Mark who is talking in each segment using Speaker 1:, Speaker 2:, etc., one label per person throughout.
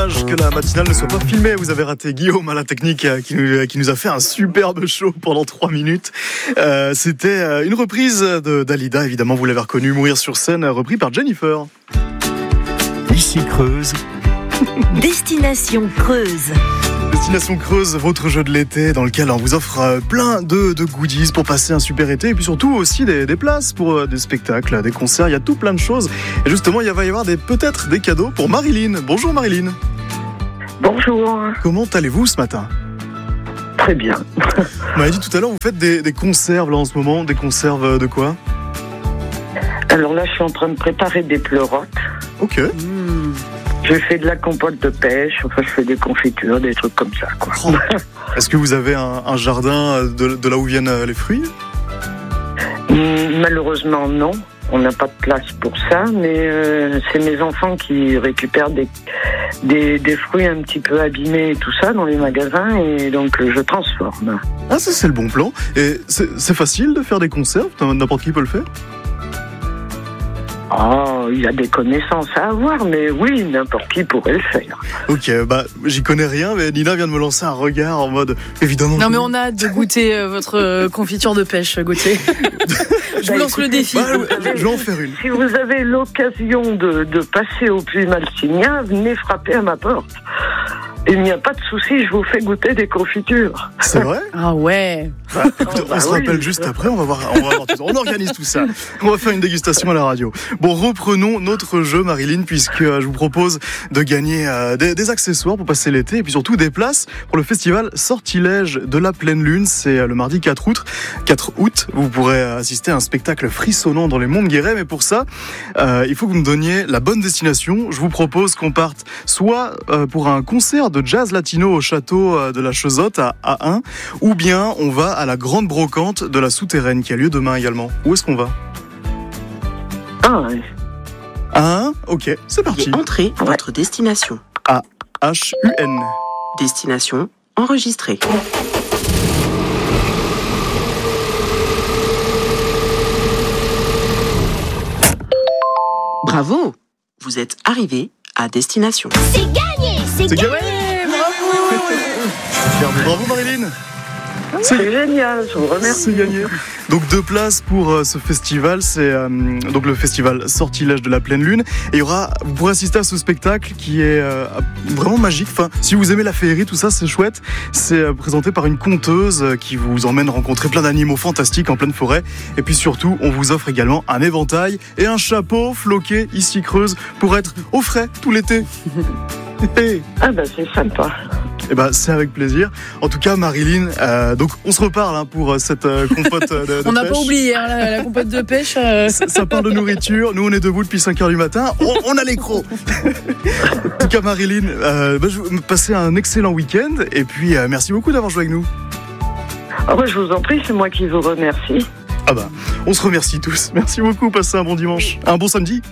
Speaker 1: dommage que la matinale ne soit pas filmée. Vous avez raté Guillaume à la technique qui nous a fait un superbe show pendant 3 minutes. C'était une reprise de Dalida, évidemment, vous l'avez reconnu, Mourir sur scène, repris par Jennifer.
Speaker 2: Ici Creuse.
Speaker 3: Destination Creuse.
Speaker 1: Destination Creuse, votre jeu de l'été dans lequel on vous offre plein de goodies pour passer un super été et puis surtout aussi des places pour des spectacles, des concerts, il y a tout plein de choses. Et justement, il va y avoir peut-être des cadeaux pour Marilyn. Bonjour Marilyn.
Speaker 4: Bonjour.
Speaker 1: Comment allez-vous ce matin ?
Speaker 4: Très bien.
Speaker 1: Vous m'avez dit tout à l'heure, vous faites des conserves là en ce moment, des conserves de quoi ?
Speaker 4: Alors là, je suis en train de préparer des pleurotes.
Speaker 1: Ok.
Speaker 4: Je fais de la compote de pêche, enfin je fais des confitures, des trucs comme ça, quoi.
Speaker 1: Oh. Est-ce que vous avez un jardin de là où viennent les fruits ?
Speaker 4: Malheureusement non, on n'a pas de place pour ça, mais c'est mes enfants qui récupèrent des fruits un petit peu abîmés et tout ça dans les magasins et donc je transforme.
Speaker 1: Ah, ça c'est le bon plan. Et c'est facile de faire des conserves ? N'importe qui peut le faire ?
Speaker 4: Oh, il y a des connaissances à avoir, mais oui, n'importe qui pourrait le faire.
Speaker 1: Ok, j'y connais rien, mais Nina vient de me lancer un regard en mode, évidemment...
Speaker 5: Non, mais on a hâte de goûter votre confiture de pêche, Gauthier. Je vous lance le défi.
Speaker 1: Je vais en faire une.
Speaker 4: Si vous avez l'occasion de passer au Puy Malsignan, venez frapper à ma porte. Il n'y a pas de souci, je vous fais goûter des confitures.
Speaker 1: C'est vrai ?
Speaker 5: Ah ouais.
Speaker 1: Écoute, on se rappelle juste après, on va voir tout ça. On organise tout ça. On va faire une dégustation à la radio. Bon, reprenons notre jeu, Marilyn, puisque je vous propose de gagner des accessoires pour passer l'été et puis surtout des places pour le festival Sortilège de la Pleine Lune. C'est le mardi 4 août. Vous pourrez assister à un spectacle frissonnant dans les monts de Guéret, mais pour ça, il faut que vous me donniez la bonne destination. Je vous propose qu'on parte soit pour un concert de jazz latino au château de la Chezotte à A1, ou bien on va à la grande brocante de la Souterraine qui a lieu demain également. Où est-ce qu'on va ?
Speaker 4: Ah oui.
Speaker 1: A1, ok, c'est parti.
Speaker 6: Entrez votre destination.
Speaker 1: A-H-U-N.
Speaker 6: Destination enregistrée. Bravo, vous êtes arrivé à destination.
Speaker 3: C'est gagné.
Speaker 1: C'est gagné. Bravo Marilyn.
Speaker 4: C'est génial, je vous remercie.
Speaker 1: C'est gagné. Donc 2 places pour ce festival, c'est donc le festival Sortilège de la Pleine Lune. Et vous pourrez assister à ce spectacle qui est vraiment magique. Enfin, si vous aimez la féerie, tout ça, c'est chouette. C'est présenté par une conteuse qui vous emmène rencontrer plein d'animaux fantastiques en pleine forêt. Et puis surtout, on vous offre également un éventail et un chapeau floqué ici Creuse pour être au frais tout l'été.
Speaker 4: Ah c'est sympa.
Speaker 1: C'est avec plaisir. En tout cas, Marilyn, donc on se reparle pour cette compote de pêche.
Speaker 5: On n'a pas oublié la compote de pêche.
Speaker 1: Ça parle de nourriture. Nous, on est debout depuis 5h du matin. On a les crocs. En tout cas, Marilyn, je vous passer un excellent week-end. Et puis, merci beaucoup d'avoir joué avec nous.
Speaker 4: Je vous en prie, c'est moi qui vous remercie.
Speaker 1: On se remercie tous. Merci beaucoup. Passez un bon dimanche. Un bon samedi.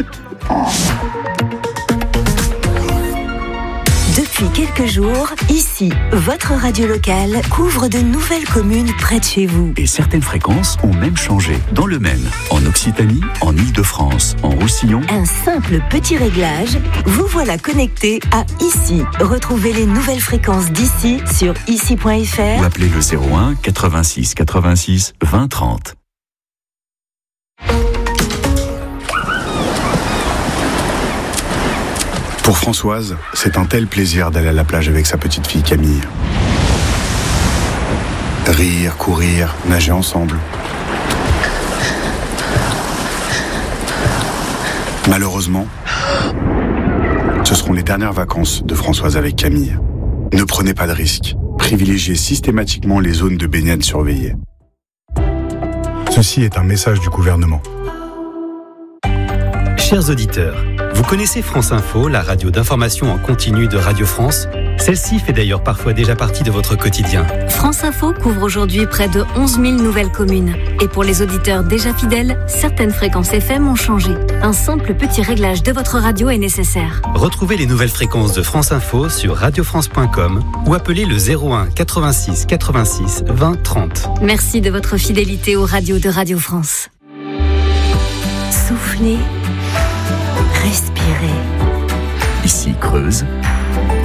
Speaker 3: Depuis quelques jours, ici, votre radio locale couvre de nouvelles communes près de chez vous.
Speaker 2: Et certaines fréquences ont même changé. Dans le Maine, en Occitanie, en Île-de-France, en Roussillon.
Speaker 3: Un simple petit réglage, vous voilà connecté à Ici. Retrouvez les nouvelles fréquences d'ici sur ici.fr
Speaker 2: ou appelez le 01 86 86 20 30.
Speaker 7: Pour Françoise, c'est un tel plaisir d'aller à la plage avec sa petite fille Camille. Rire, courir, nager ensemble. Malheureusement, ce seront les dernières vacances de Françoise avec Camille. Ne prenez pas de risques. Privilégiez systématiquement les zones de baignade surveillées. Ceci est un message du gouvernement.
Speaker 8: Chers auditeurs, vous connaissez France Info, la radio d'information en continu de Radio France ? Celle-ci fait d'ailleurs parfois déjà partie de votre quotidien.
Speaker 3: France Info couvre aujourd'hui près de 11 000 nouvelles communes. Et pour les auditeurs déjà fidèles, certaines fréquences FM ont changé. Un simple petit réglage de votre radio est nécessaire.
Speaker 8: Retrouvez les nouvelles fréquences de France Info sur radiofrance.com ou appelez le 01 86 86 20 30.
Speaker 3: Merci de votre fidélité aux radios de Radio France. Soufflez, respirez.
Speaker 2: Ici Creuse,